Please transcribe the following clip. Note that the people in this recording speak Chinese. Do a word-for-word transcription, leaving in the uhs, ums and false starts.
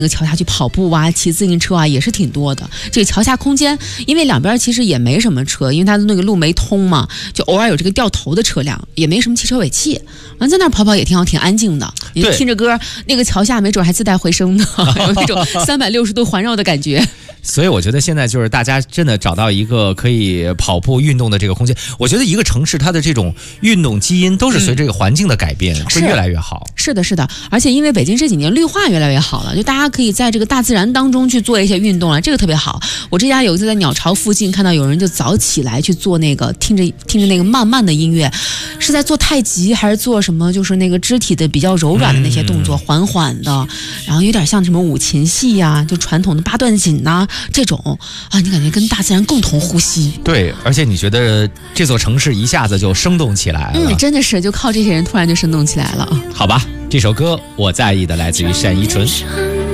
那个桥下去跑步啊，骑自行车啊，也是挺多的。这个桥下空间，因为两边其实也没什么车，因为它的那个路没通嘛，就偶尔有这个掉头的车辆，也没什么汽车尾气。完在那儿跑跑也挺好，挺安静的。你听着歌，那个桥下没准还自带回声呢，有那种三百六十度环绕的感觉。 所以我觉得现在就是大家真的找到一个可以跑步运动的这个空间。我觉得一个城市它的这种运动基因都是随这个环境的改变、嗯、会越来越好。 是的，是的，而且因为北京这几年绿化越来越好了，就大家可以在这个大自然当中去做一些运动了，这个特别好。我这家有一次在鸟巢附近看到有人就早起来去做那个，听着听着那个慢慢的音乐，是在做太极还是做什么？就是那个肢体的比较柔软的那些动作，嗯、缓缓的，然后有点像什么五禽戏呀、啊，就传统的八段锦呐、啊、这种啊，你感觉跟大自然共同呼吸。 对，而且你觉得这座城市一下子就生动起来了。 嗯，真的是，就靠这些人突然就生动起来了。 好吧，这首歌我在意的来自于单依纯。